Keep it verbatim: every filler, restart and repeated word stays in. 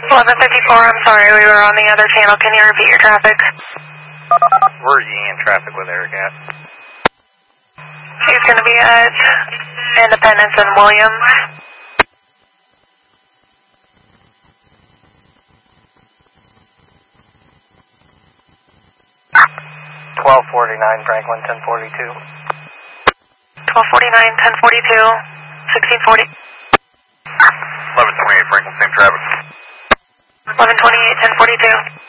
eleven fifty-four, I'm sorry, we were on the other channel. Can you repeat your traffic? Where is he in traffic with Eric at? He's going to be at Independence and Williams. twelve forty-nine Franklin, ten forty-two. twelve forty-nine, ten forty-two, sixteen forty. eleven twenty-eight Franklin, same traffic. eleven twenty-eight, ten forty-two.